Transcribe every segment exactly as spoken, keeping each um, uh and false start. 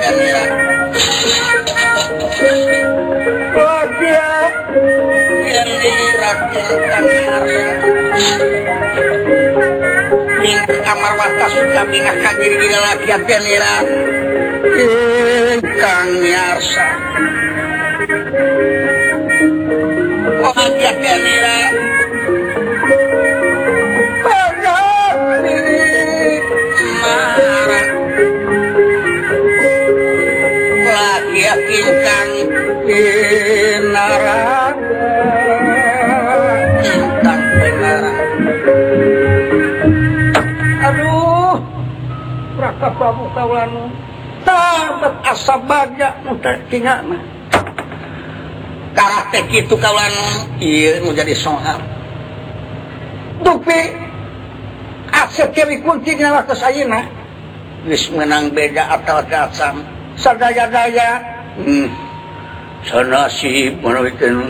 penira. Wajah yang dirakyatkan ing kamar watas suka bingah kagir gila laki penira ingkang nyarsa wajah penira ingkang pinara ingkang pinara aduh Raka Prabu Kawulanu tabat asa bagja nu teh tinggalna karate kitu Kawulanu ieu nu jadi soal dupi aset Dewi Kunti dina waktu ayeuna geus meunang beda atawa dasam sadaya-daya hmm. sanasib manoikeun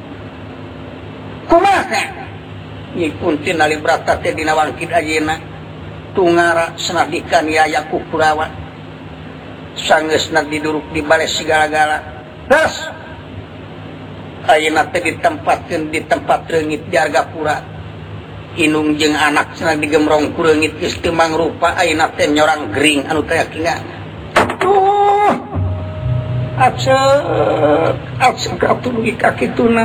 kumaha Nyi Kunti nalibrata teh dina wangkid ayeuna tungara senadikan yaya ku Kurawa sangeusna diduruk di bale sigala-gala terus ayeuna teh ditempatkeun di tempat reungit di Argapura inung jeung anak cenah digemrong ku reungit geus teu mangrupa ayeuna teh nyorang gering anu teh kinga tuh acek acek katulugi kakituna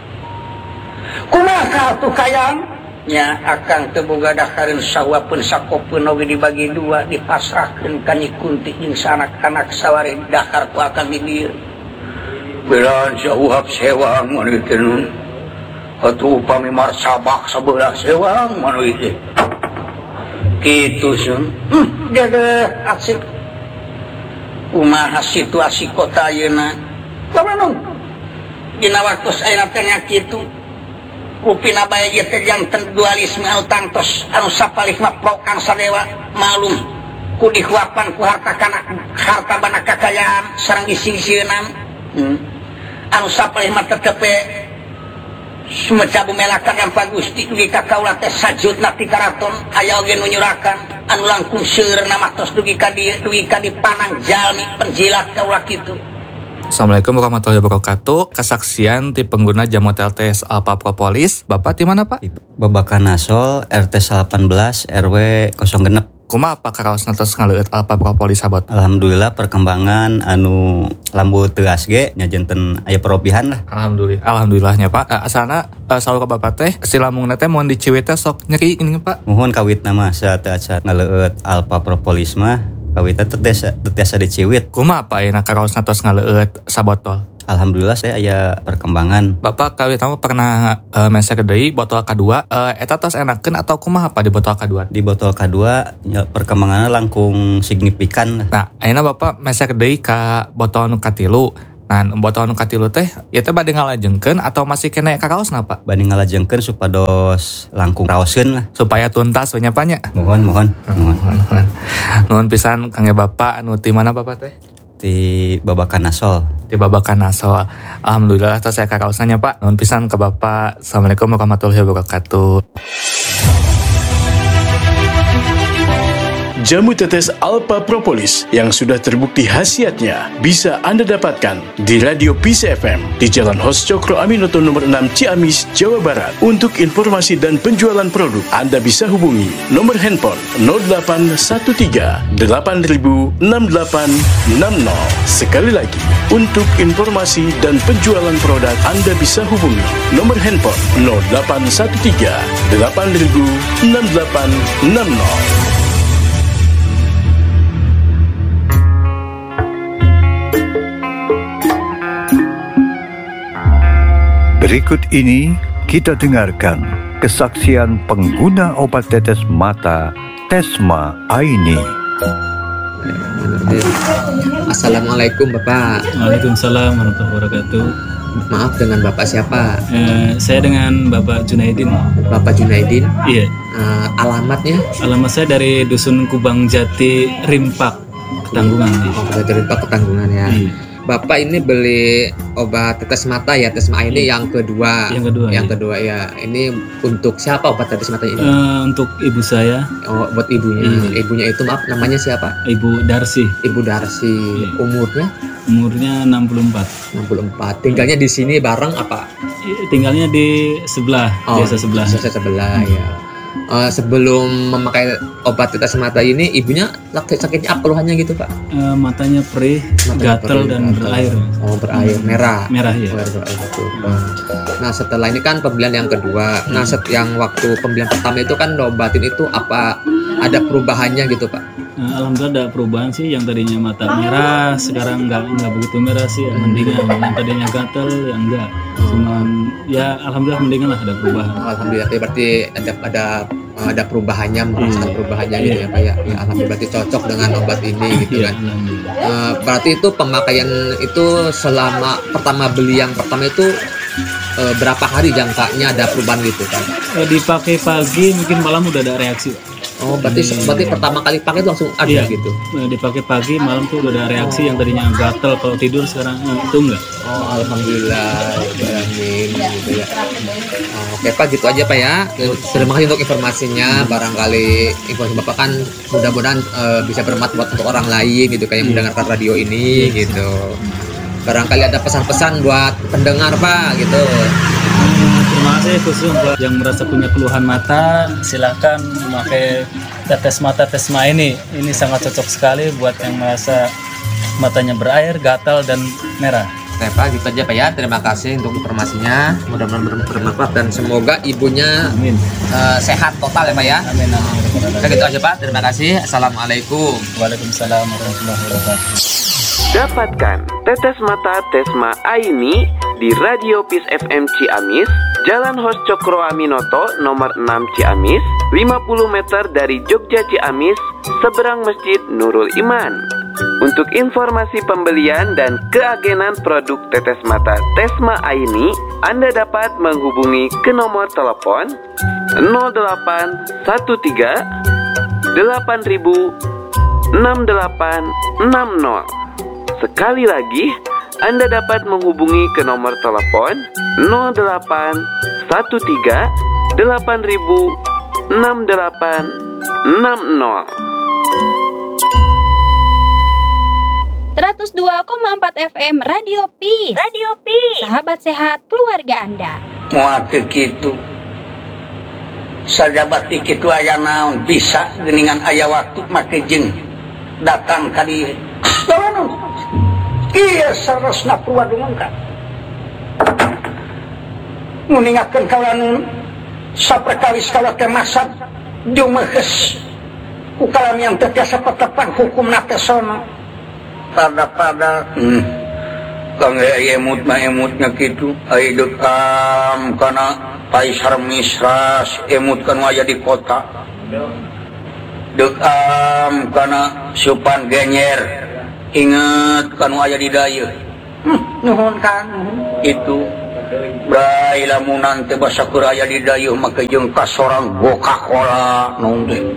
kumaha atuh kayang nya akang teu boga dakareun sawapeun sakopeun oge dibagi dua dipasrahkeun ka Nyi Kunti jeung sanak-anak sawari dakar ku akang di dieu belaan sauhap sewang maneukeun atuh upami marsabak sabelah sewang maneukeun kitu sun hmm gede acek kumaha situasi kota ayeuna kumaha dina waktos ayeuna teh nya kitu upina bae ieu teh janten dualisme anu tangtos anu sapalih mah pro kang sadewa malum ku dihuapan ku harta kana harta bana kakayaan sareng isi-isieunna hmm. anu sapalih mah tetep sumeca bumelakan yang Gusti dugi ka kaula teh sajutna ti karaton aya oge nu nyurakan anu langkung seureurna mah tos dugi ka dieu dugi ka dipanang jalmi penjilat kaula kitu. Assalamualaikum warahmatullahi wabarakatuh. Kesaksian ti pengguna jamu T L T S Alpa Propolis. Bapak di mana, Pak? Babakan Nasol R T delapan belas R W nol genep. Kumaha Pak karaosna tos ngaleueut Alpa Propolis sabot? Alhamdulillah perkembangan anu lambu teuas ge nya janten aya perobihan lah. Alhamdulillah. Alhamdulillahnya Pak. Uh, asana uh, saur ka Bapak teh si lamungna teh mun diciwit teh sok nyeri ini Pak. Mohon kawitna mah saat-saat ngaleueut Alpa Propolis mah kawitna teh tiasa diciwit. Kumaha Pak ayeuna karaosna tos ngaleueut sabotol? Alhamdulillah saya aya perkembangan. Bapak kawit tamu pernah uh, mesek deui botol kedua uh, eta tos enakeun atau kumaha Pak di botol kedua? Di botol kedua ya, perkembangannya langkung signifikan. Nah, ayeuna Bapak mesek deui ka botol nu katilu. Nah, botol nu katilu teh ieu teh bade ngalajengkeun atau masih kena karaosna Pak? Bade ngalajengkeun supados langkung raoskeun lah supaya tuntas we nya Pak nya. Mohon mohon. Mohon. Nuhun pisan kangge Bapak anu ti mana Bapak teh? Di Babakan Nasol. Di Babakan Nasol. Alhamdulillah tos saya karaosna Pak. Nuhun pisan ke Bapak. Assalamualaikum warahmatullahi wabarakatuh. Jamu tetes Alpa Propolis yang sudah terbukti khasiatnya bisa Anda dapatkan di Radio Peace F M di Jalan Hos Cokro Aminoto nomor enam Ciamis, Jawa Barat. Untuk informasi dan penjualan produk Anda bisa hubungi nomor handphone nol delapan satu tiga delapan nol enam delapan enam nol. Sekali lagi, untuk informasi dan penjualan produk Anda bisa hubungi nomor handphone nol delapan satu tiga delapan nol enam delapan enam nol. Berikut ini kita dengarkan kesaksian pengguna obat tetes mata Tesma Aini. Assalamualaikum Bapak. Waalaikumsalam warahmatullahi wabarakatuh. Maaf, dengan Bapak siapa? Eh, saya dengan Bapak Junaidin. Bapak Junaidin? Iya. Uh, alamatnya? Alamat saya dari Dusun Kubang Jati, Rimpak, Ketanggungan. Oh, Jati Rimpak, Ketanggungan ya. Iya. Bapak ini beli obat tetes mata ya, Tesma ini yang kedua. Yang kedua, Yang iya. kedua ya. Ini untuk siapa obat tetes mata ini? Eh, untuk ibu saya, Oh, buat ibunya. Iya. Ibunya itu maaf namanya siapa? Ibu Darsi, Ibu Darsi. Iya. Umurnya umurnya enam puluh empat. enam puluh empat. Tinggalnya di sini bareng apa? Tinggalnya di sebelah, desa sebelah. Desa sebelah ya. Eh, sebelum memakai obat tetes mata ini, ibunya sakit sakitnya apa keluhannya gitu Pak? Eh, matanya perih, Matanya gatal perih, dan gatal. berair. Oh, berair merah. Merah ya. Oh, berair itu. Nah, setelah ini kan pembelian yang kedua. Nah, set yang waktu pembelian pertama itu kan obatin itu apa ada perubahannya gitu Pak? Eh, Alhamdulillah ada perubahan sih, yang tadinya mata merah sekarang nggak nggak begitu merah sih, ya, mendingan. Yang tadinya gatal ya enggak, cuman ya alhamdulillah mendingan lah, ada perubahan. Alhamdulillah ya, berarti ada ada ada perubahannya, merasakan perubahannya gitu ya Pak ya. Ya, alhamdulillah berarti cocok dengan obat ini gitu Iya, kan. alhamdulillah. Eh, berarti itu pemakaian itu selama pertama beli yang pertama itu eh, berapa hari jangkanya ada perubahan gitu kan? Eh, dipakai pagi mungkin malam udah ada reaksi. Oh, berarti berarti pertama kali pakai itu langsung ada Iya. gitu. Eh, dipakai pagi malam tuh udah ada reaksi, yang tadinya gatal kalau tidur sekarang eh, itu enggak. Oh, alhamdulillah, ya, amin gitu ya. Oh, oke Pak, gitu aja Pak ya. Terima kasih untuk informasinya. Barangkali informasi Bapak kan mudah-mudahan eh, bisa bermanfaat untuk orang lain gitu kayak yang mendengarkan radio ini gitu. Barangkali ada pesan-pesan buat pendengar Pak gitu. Hmm, terima kasih khusus buat yang merasa punya keluhan mata, silakan memakai tetes mata Tesma ini. Ini sangat cocok sekali buat yang merasa matanya berair, gatal dan merah. Oke Pak, gitu aja Pak ya. Terima kasih untuk informasinya. Mudah-mudahan ber- bermanfaat dan semoga ibunya Amin. eh, sehat total ya Pak ya. Amin. amin. Oke, gitu aja Pak. Terima kasih. Assalamualaikum. Waalaikumsalam warahmatullahi wabarakatuh. Dapatkan tetes mata Tesma Aini di Radio Peace F M Ciamis, Jalan Hos Cokro Aminoto nomor enam Ciamis, lima puluh meter dari Jogja Ciamis, seberang Masjid Nurul Iman. Untuk informasi pembelian dan keagenan produk tetes mata Tesma Aini, Anda dapat menghubungi ke nomor telepon nol delapan satu tiga delapan ribu enam delapan enam nol. Sekali lagi, Anda dapat menghubungi ke nomor telepon nol delapan satu tiga delapan ribu enam delapan enam nol. seratus dua koma empat F M Radio Peace. Radio Peace. Sahabat sehat keluarga Anda. Moal teu kitu. Sajabat ti kitu aya naon bisa geuningan aya waktu make jeung datang ka dieu. Tolong. Iya sarosna puwadungkan. Nguningakeun kaulaneun saperkawis kala teh masad jumeus ku kalamian teh tiasa patepang hukumna teh sono. Pada-pada hmm. Kang emut mah emutnya kitu ai dekam kana paisar misras emut kan aya di kota. Dekam kana supan genyer. Ingat kan aya di dayeuh. Hmm, nuhun Kang. Itu brai lamunan teh basa keur aya di dayeuh make jeung kasorang Coca-Cola naon teh.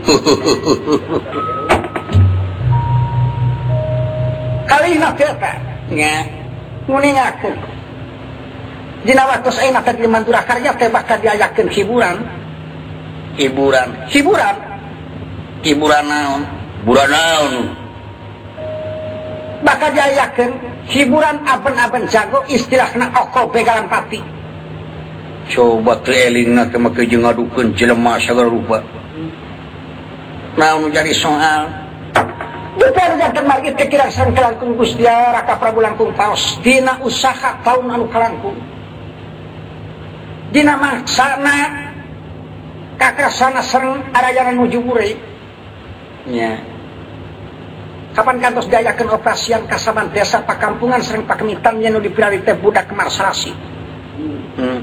Kalina teh eta nya nguningakeun. Dina waktos ayeuna teh di Mandurakarya teh bakal diayakeun hiburan. Hiburan, hiburan. Hiburan naon? Hiburan naon? Bakal diayakeun hiburan aben-aben jago istilahna oko begalan pati. Coba teu elingna teh make jeung ngadukeun jelema sagala rupa. Naon jadi soal? Dupar janten margi teh kirang sareng kelangkung Gusti Raka Prabu langkung paos dina usaha taun anu kalangkung. Dina maksana kakasana sareng arayanan nuju burei. Nya. Kapan kantos diayakeun operasian kasaban desa pakampungan sareng pakemitan nya nu dipilari teh budak Marsarasi. Hmm.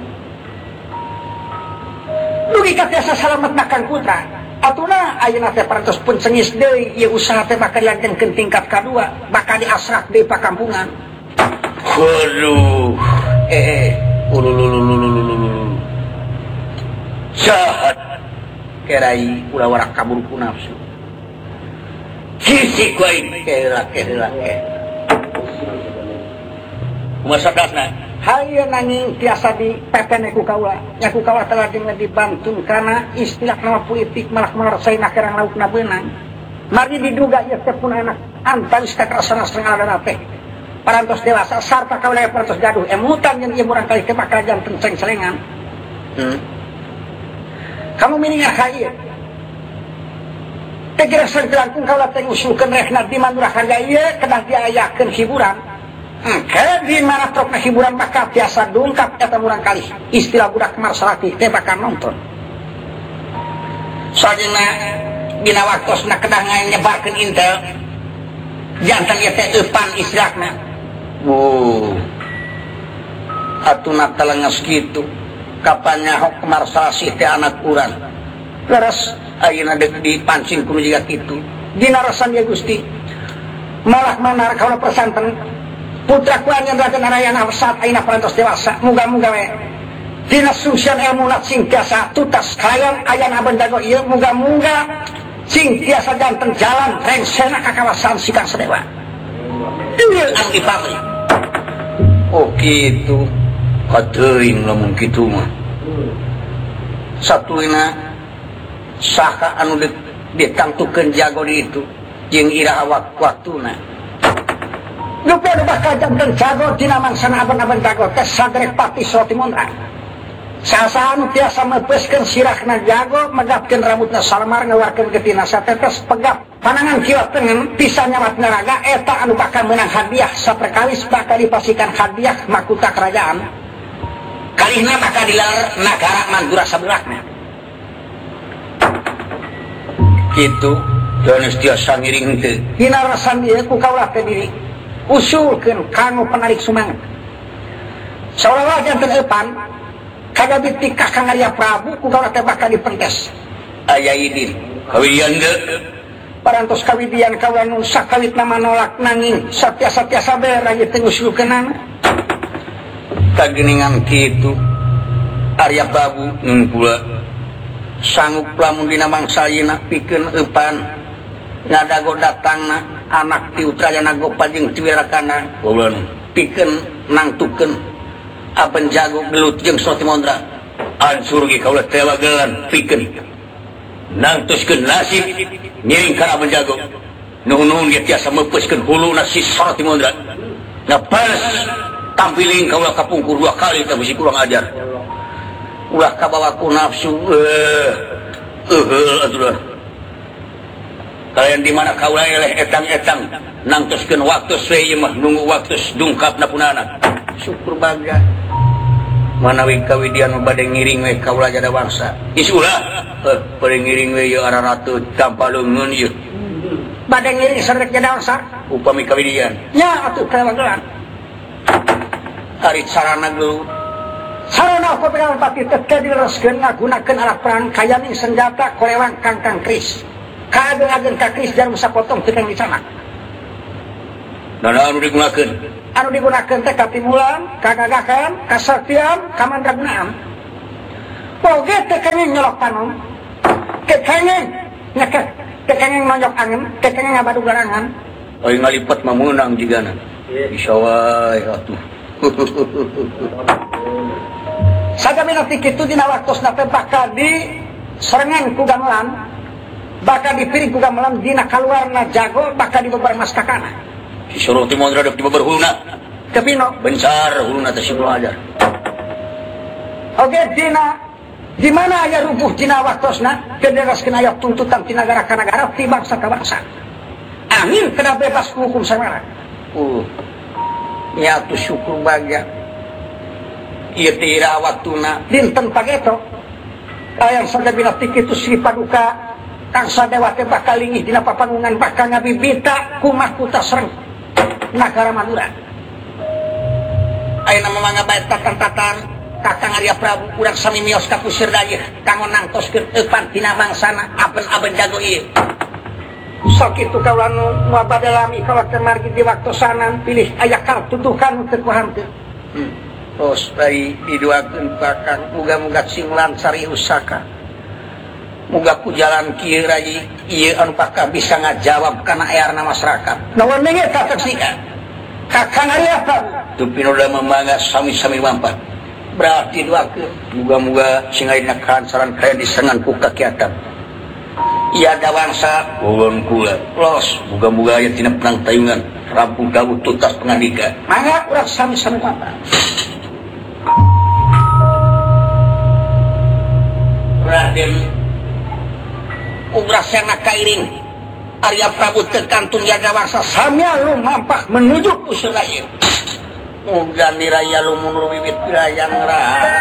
Dugi ka desa salametna Kang Putra. Atuna ayeuna teh parantos pun cengis deui ieu usaha teh bakal dilanjutkeun tingkat kadua, bakal diasrak deui pakampungan. Waduh. Eh, ulululululululul. Jahat. Kerai ulah warak kabur ku nafsu. Sisi kuain kela kela. kumasakasna hayeuna nanging tiasa di pepene ku kaula nya ku kaula telah dibantu karena istilah nama politik malah marasaina kerang laukna beunang mari diduga ieu teh pun anak antawis kekerasan setengah teh parantos dewasa sarta kaula parantos gaduh emutan yang ieu murang kali teh bakal janten ceng-celengan hmm. Kamu mininga kaya tegera sangkelangkung kaula teh usulkeun rek di manurah harga ieu kedah diayakeun hiburan ke di mana trokna hiburan bakal biasa dungkap eta murang kali istilah budak marsalati teh bakal nonton soalna dina waktosna kedah nyebarkeun intel jantan ieu teh eupan istilahna wuh atuna telengas kitu kapan nyahok marsalasi teh anak urang leres ayeuna dipancing kudu jiga kitu dina rasan ya Gusti malah manar kaula persanten putra kuanyan raden arayana saat ayeuna parantos dewasa muga-muga we dina sungsian ilmuna sing tiasa tutas kayang ayana bendago ieu muga-muga sing tiasa janten jalan rengsena ka kawasan Sikang Sedewa ieu anu dipamri oh kitu kateuing lamun kitu mah satulina saka anu ditangtukeun jago di itu jeung ira waktuna Lupa ada bakal jantan jago dina mangsana aben-aben jago tes sagrek pati Sroti Mondra sasa anu tiasa mepeskeun sirahna jago megapkeun rambutna salmar ngaluarkeun getina satetes pegap panangan kieu tengen bisa nyawat neraga eta anu bakal menang hadiah saperkalis bakal dipasikan hadiah mahkota kerajaan kalihna bakal dilar nagara Mandura sabelahna kitu geus tiasa ngiring teu dina rasan ieu ku kaula teh diri usulkeun kanu penarik sumanget saurang janten eupan kagabit ti Kakang Arya Prabu ku kaula teh bakal dipentes aya idin kawidian ge parantos kawidian kaula nu sakalitna manolak nanging satiasa-tiasa beer ieu teh usulkeunana kageningan kitu Arya Prabu nun pula sanggup lamun dina mangsa ayeuna pikeun eupan ngadago datangna anak ti Utrajana Gopa jeung ti Wirakana ulun pikeun nangtukeun aben jago gelut jeung Sroti Mondra ansur ge kaula teh wagelan pikeun nangtuskeun nasib ngiring ka aben jago nuhun ge tiasa meupeskeun huluna si Sroti Mondra ngapas tampiling kaula kapungkur dua kali teh bisi kurang ajar ulah kabawa ku nafsu eh eueuh atuh kalian di mana kaula eleh etang-etang nangtoskeun waktu we mah nunggu waktu dungkapna punana syukur bangga manawi kawidian bade ngiring we kaula jada bangsa isulah eh bade ngiring we ieu araratu tanpa leungeun ieu bade ngiring sadrek jada bangsa upami kawidian nya atuh kawagelan ari sarana gelut sarana peperangan pati teh direskeun ngagunakeun alat perang kayani senjata korewang kangkang kris kagen-agen ka kris jarum sapotong teu kang dicanak dan anu digunakeun anu digunakeun teh katimulan kagagakan kasaktian kamandragunaan oge teh kenging nyolok panon kekenging nyeket kekenging nonjok angin kekenging ngabadu garangan oi ngalipet mah meunang jigana bisa wae atuh sagamina ti kitu dina waktosna teh bakal di serengan ku gamelan bakal dipiring ku gamelan dina kaluarna jago bakal dibebar mas kakana si Sroti Mondra dek dibebar huluna kepino bencar huluna teh sibul ajar oge dina di mana aya rubuh dina waktosna kedereskeun aya tuntutan ti nagara ka nagara ti bangsa ka bangsa amin kena bebas ku hukum samara uh ya tu syukur bahagia ieu teh ira waktuna dinten pageto aya sadabina ti kitu Sri Paduka Kang Sadewa teh bakal linggih dina papangungan bakal ngabibita ku mahkota Sreng nagara Madura ayeuna mamangga bae tatan-tatan Kakang Arya Prabu urang sami mios ka kusir dayeuh kanggo nangtoskeun eupan tina mangsana aben-aben jago ieu sok kitu kaula nu moal bade lami kaula teh margi di waktosanan pilih aya kartuduhan teu kuhanteu tos bayi diduakeun Kakang muga-muga sing lansari usaka muga ku jalan kieu rai ieu anu pakah bisa ngajawab kana ayarna masyarakat naon nge eta teksika kakang ariatan tu pinoda memangga sami-sami mampat berarti dua ke muga-muga singaina kansaran kaya disengan ku kakiatan iya dawangsa ulun kula los muga-muga aya tina penang tayungan rampung gawut tuntas pengandika mangga urang sami-sami mampat Raden Ugra Sena Kairing Arya Prabu Tekantun Yadawangsa samya lumampah menuju pusir lain Uga niraya lumun ruwiwit pirayang ra